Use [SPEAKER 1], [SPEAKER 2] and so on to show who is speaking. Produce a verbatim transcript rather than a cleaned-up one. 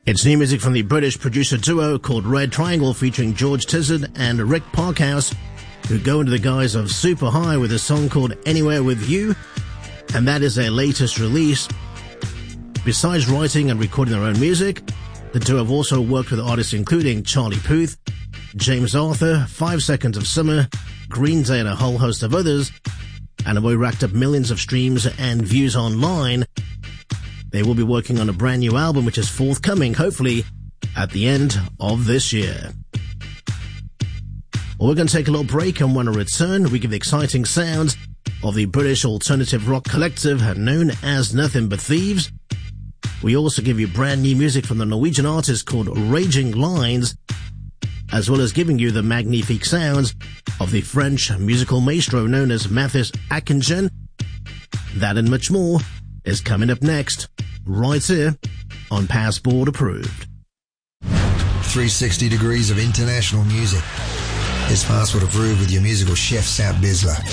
[SPEAKER 1] It's new music from the British producer duo called Red Triangle featuring George Tizard and Rick Parkhouse, who go into the guise of Super High with a song called Anywhere With You, and that is their latest release. Besides writing and recording their own music, the duo have also worked with artists including Charlie Puth, James Arthur, Five Seconds of Summer, Green Day and a whole host of others, and have racked up millions of streams and views online. They will be working on a brand new album which is forthcoming, hopefully, at the end of this year. Well, we're going to take a little break, and when we return, we give the exciting sounds of the British alternative rock collective known as Nothing But Thieves. We also give you brand new music from the Norwegian artist called Raging Lines, as well as giving you the magnifique sounds of the French musical maestro known as Mathis Akingen. That and much more is coming up next, right here on Passport Approved.
[SPEAKER 2] three hundred sixty degrees of international music. It's Passport Approved with your musical chef, Sam Bisler.